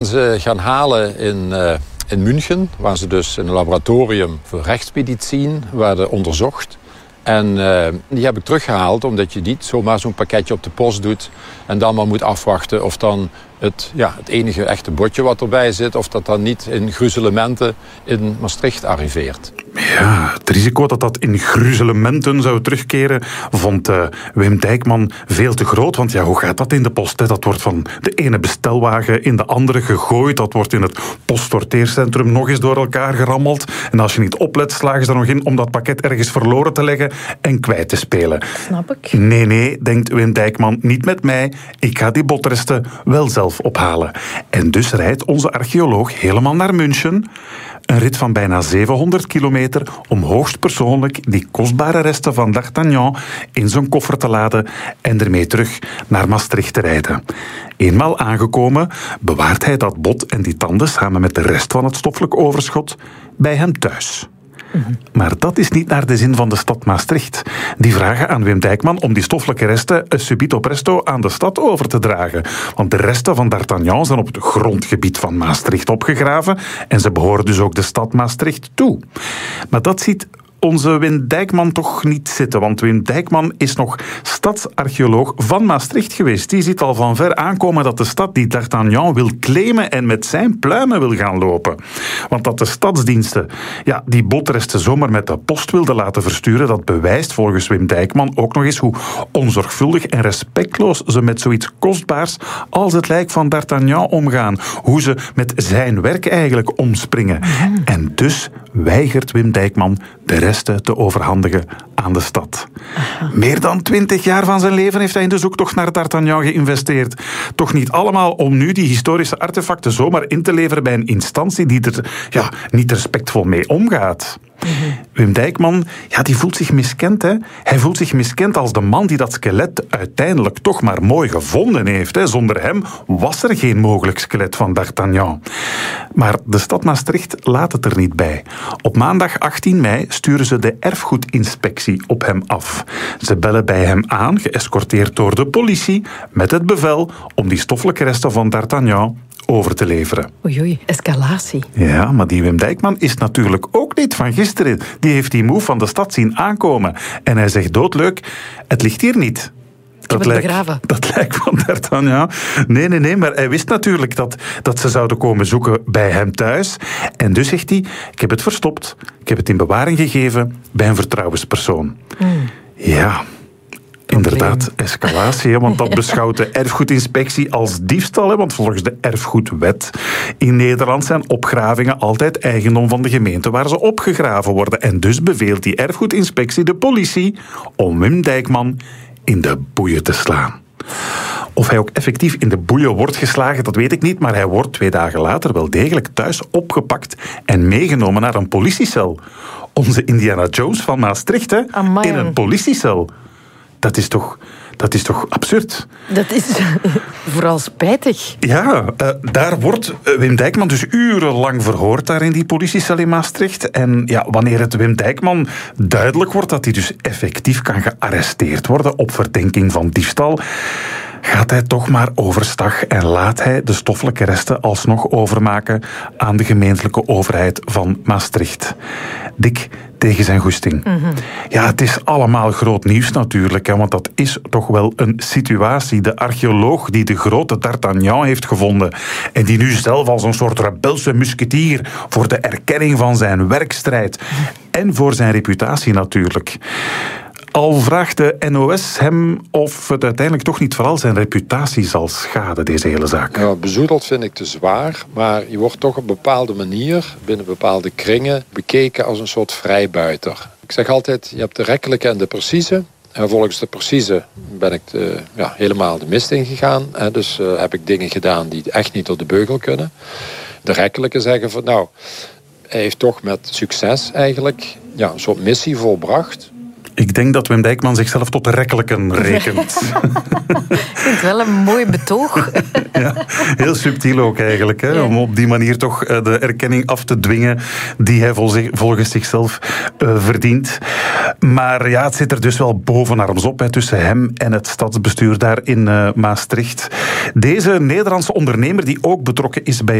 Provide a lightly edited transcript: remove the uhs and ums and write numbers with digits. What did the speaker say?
ze gaan halen in München, waar ze dus in een laboratorium voor rechtsmedicijn werden onderzocht. En die heb ik teruggehaald, omdat je niet zomaar zo'n pakketje op de post doet en dan maar moet afwachten of dan het enige echte botje wat erbij zit, of dat dan niet in gruzelementen in Maastricht arriveert. Ja, het risico dat dat in gruzelementen zou terugkeren vond Wim Dijkman veel te groot. Want ja, hoe gaat dat in de post? Hè? Dat wordt van de ene bestelwagen in de andere gegooid. Dat wordt in het postsorteercentrum nog eens door elkaar gerammeld. En als je niet oplet, slagen ze er nog in om dat pakket ergens verloren te leggen en kwijt te spelen. Snap ik. Nee, denkt Wim Dijkman, niet met mij. Ik ga die botresten wel zelf ophalen. En dus rijdt onze archeoloog helemaal naar München. Een rit van bijna 700 kilometer om hoogstpersoonlijk die kostbare resten van D'Artagnan in zijn koffer te laden en ermee terug naar Maastricht te rijden. Eenmaal aangekomen bewaart hij dat bot en die tanden samen met de rest van het stoffelijk overschot bij hem thuis. Maar dat is niet naar de zin van de stad Maastricht. Die vragen aan Wim Dijkman om die stoffelijke resten subito presto aan de stad over te dragen. Want de resten van D'Artagnan zijn op het grondgebied van Maastricht opgegraven en ze behoren dus ook de stad Maastricht toe. Maar dat ziet onze Wim Dijkman toch niet zitten, want Wim Dijkman is nog stadsarcheoloog van Maastricht geweest. Die ziet al van ver aankomen dat de stad die D'Artagnan wil claimen en met zijn pluimen wil gaan lopen. Want dat de stadsdiensten die botresten zomaar met de post wilden laten versturen, dat bewijst volgens Wim Dijkman ook nog eens hoe onzorgvuldig en respectloos ze met zoiets kostbaars als het lijk van D'Artagnan omgaan. Hoe ze met zijn werk eigenlijk omspringen. En dus weigert Wim Dijkman de resten te overhandigen aan de stad. Meer dan 20 jaar van zijn leven heeft hij in de zoektocht naar D'Artagnan geïnvesteerd. Toch niet allemaal om nu die historische artefacten zomaar in te leveren bij een instantie die er niet respectvol mee omgaat. Wim Dijkman, die voelt zich miskend. Hè? Hij voelt zich miskend als de man die dat skelet uiteindelijk toch maar mooi gevonden heeft. Hè? Zonder hem was er geen mogelijk skelet van D'Artagnan. Maar de stad Maastricht laat het er niet bij. Op maandag 18 mei sturen ze de erfgoedinspectie op hem af. Ze bellen bij hem aan, geëscorteerd door de politie, met het bevel om die stoffelijke resten van D'Artagnan over te leveren. Oei, escalatie. Ja, maar die Wim Dijkman is natuurlijk ook niet van gisteren. Die heeft die move van de stad zien aankomen. En hij zegt doodleuk, het ligt hier niet. Dat lijkt van D'Artagnan. Nee, maar hij wist natuurlijk dat ze zouden komen zoeken bij hem thuis. En dus zegt hij, ik heb het verstopt. Ik heb het in bewaring gegeven bij een vertrouwenspersoon. Ja, inderdaad, escalatie, want dat beschouwt de erfgoedinspectie als diefstal. Want volgens de erfgoedwet in Nederland zijn opgravingen altijd eigendom van de gemeente waar ze opgegraven worden. En dus beveelt die erfgoedinspectie de politie om Wim Dijkman in de boeien te slaan. Of hij ook effectief in de boeien wordt geslagen, dat weet ik niet, maar hij wordt 2 dagen later wel degelijk thuis opgepakt en meegenomen naar een politiecel. Onze Indiana Jones van Maastricht, hè? Amai. In een politiecel. Dat is toch absurd? Dat is vooral spijtig. Ja, daar wordt Wim Dijkman dus urenlang verhoord daar in die politiecel in Maastricht. En wanneer het Wim Dijkman duidelijk wordt dat hij dus effectief kan gearresteerd worden op verdenking van diefstal, gaat hij toch maar overstag en laat hij de stoffelijke resten alsnog overmaken aan de gemeentelijke overheid van Maastricht. Dik tegen zijn goesting. Ja, het is allemaal groot nieuws natuurlijk, hè, want dat is toch wel een situatie. De archeoloog die de grote D'Artagnan heeft gevonden en die nu zelf als een soort rebelse musketier voor de erkenning van zijn werk strijdt en voor zijn reputatie natuurlijk. Al vraagt de NOS hem of het uiteindelijk toch niet vooral zijn reputatie zal schaden, deze hele zaak. Ja, bezoedeld vind ik te zwaar, maar je wordt toch op een bepaalde manier binnen bepaalde kringen bekeken als een soort vrijbuiter. Ik zeg altijd, je hebt de rekkelijke en de precieze. En volgens de precieze ben ik helemaal de mist ingegaan. Dus heb ik dingen gedaan die echt niet door de beugel kunnen. De rekkelijke zeggen van hij heeft toch met succes eigenlijk een soort missie volbracht. Ik denk dat Wim Dijkman zichzelf tot de rekkelijken rekent. Ik vind het wel een mooi betoog. Ja, heel subtiel ook eigenlijk. Hè, om op die manier toch de erkenning af te dwingen die hij volgens zichzelf verdient. Maar het zit er dus wel bovenarms op tussen hem en het stadsbestuur daar in Maastricht. Deze Nederlandse ondernemer die ook betrokken is bij